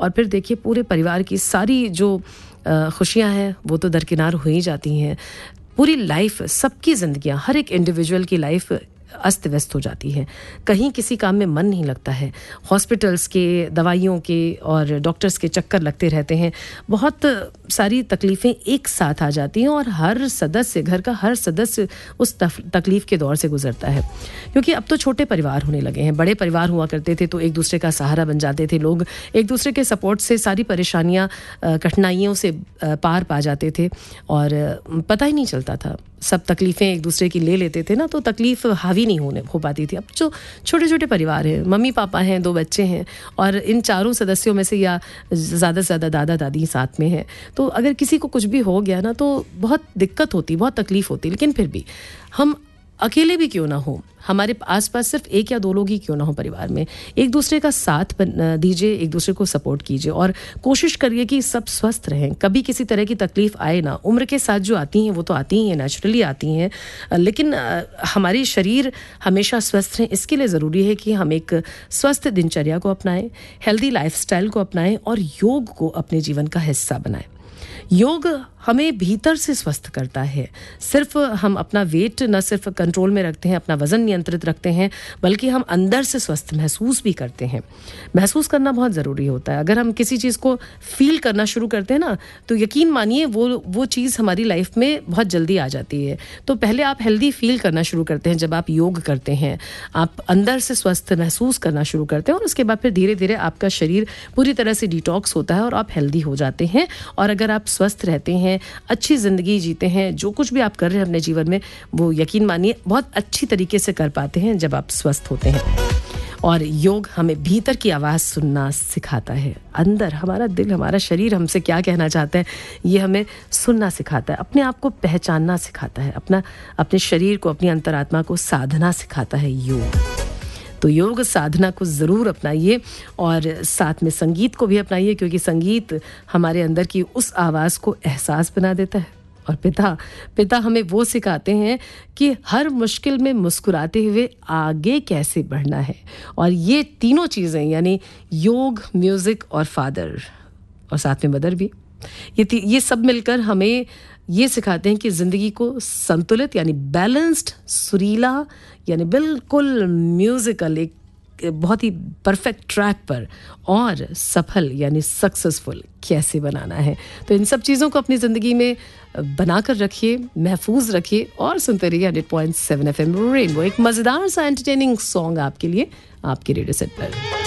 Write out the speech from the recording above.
और फिर देखिए पूरे परिवार की सारी जो खुशियाँ हैं वो तो दरकिनार हो ही जाती हैं। पूरी लाइफ, सबकी ज़िंदगियाँ, हर एक इंडिविजुअल की लाइफ अस्त व्यस्त हो जाती है। कहीं किसी काम में मन नहीं लगता है। हॉस्पिटल्स के, दवाइयों के और डॉक्टर्स के चक्कर लगते रहते हैं। बहुत सारी तकलीफ़ें एक साथ आ जाती हैं और हर सदस्य, घर का हर सदस्य उस तकलीफ़ के दौर से गुजरता है। क्योंकि अब तो छोटे परिवार होने लगे हैं। बड़े परिवार हुआ करते थे तो एक दूसरे का सहारा बन जाते थे लोग, एक दूसरे के सपोर्ट से सारी परेशानियाँ, कठिनाइयों से पार पा जाते थे और पता ही नहीं चलता था। सब तकलीफ़ें एक दूसरे की ले लेते थे ना, तो तकलीफ़ हावी नहीं हो पाती थी। अब जो छोटे छोटे परिवार हैं, मम्मी पापा हैं, 2 बच्चे हैं और इन चारों सदस्यों में से या ज़्यादा से ज़्यादा दादा दादी साथ में हैं, तो अगर किसी को कुछ भी हो गया ना तो बहुत दिक्कत होती, बहुत तकलीफ़ होती। लेकिन फिर भी हम अकेले भी क्यों ना हो, हमारे आसपास सिर्फ 1 या 2 लोग ही क्यों ना हो परिवार में, एक दूसरे का साथ दीजिए, एक दूसरे को सपोर्ट कीजिए और कोशिश करिए कि सब स्वस्थ रहें। कभी किसी तरह की तकलीफ आए ना। उम्र के साथ जो आती हैं वो तो आती ही हैं, नेचुरली आती हैं, लेकिन हमारी शरीर हमेशा स्वस्थ रहें, इसके लिए ज़रूरी है कि हम एक स्वस्थ दिनचर्या को अपनाएं, हेल्दी लाइफस्टाइल को अपनाएं और योग को अपने जीवन का हिस्सा बनाएं। योग हमें भीतर से स्वस्थ करता है। सिर्फ हम अपना वेट न सिर्फ कंट्रोल में रखते हैं, अपना वज़न नियंत्रित रखते हैं, बल्कि हम अंदर से स्वस्थ महसूस भी करते हैं। महसूस करना बहुत ज़रूरी होता है। अगर हम किसी चीज़ को फ़ील करना शुरू करते हैं ना, तो यकीन मानिए वो चीज़ हमारी लाइफ में बहुत जल्दी आ जाती है। तो पहले आप हेल्दी फ़ील करना शुरू करते हैं जब आप योग करते हैं, आप अंदर से स्वस्थ महसूस करना शुरू करते हैं और उसके बाद फिर धीरे धीरे आपका शरीर पूरी तरह से डिटॉक्स होता है और आप हेल्दी हो जाते हैं। और अगर आप स्वस्थ रहते हैं, अच्छी ज़िंदगी जीते हैं, जो कुछ भी आप कर रहे हैं अपने जीवन में, वो यकीन मानिए बहुत अच्छी तरीके से कर पाते हैं जब आप स्वस्थ होते हैं। और योग हमें भीतर की आवाज़ सुनना सिखाता है। अंदर हमारा दिल, हमारा शरीर हमसे क्या कहना चाहता है, ये हमें सुनना सिखाता है। अपने आप को पहचानना सिखाता है। अपने शरीर को, अपनी अंतरात्मा को साधना सिखाता है योग। तो योग साधना को ज़रूर अपनाइए और साथ में संगीत को भी अपनाइए, क्योंकि संगीत हमारे अंदर की उस आवाज़ को एहसास बना देता है। और पिता हमें वो सिखाते हैं कि हर मुश्किल में मुस्कुराते हुए आगे कैसे बढ़ना है। और ये तीनों चीज़ें, यानी योग, म्यूज़िक और फादर, और साथ में मदर भी, ये सब मिलकर हमें ये सिखाते हैं कि ज़िंदगी को संतुलित यानी बैलेंस्ड, सुरीला यानी बिल्कुल म्यूज़िकल, एक बहुत ही परफेक्ट ट्रैक पर और सफल यानी सक्सेसफुल कैसे बनाना है। तो इन सब चीज़ों को अपनी ज़िंदगी में बनाकर रखिए, महफूज रखिए और सुनते रहिए 100.7 FM रेनबो। एक मज़ेदार सा एंटरटेनिंग सॉन्ग आपके लिए, आपके रेडियो सेट पर।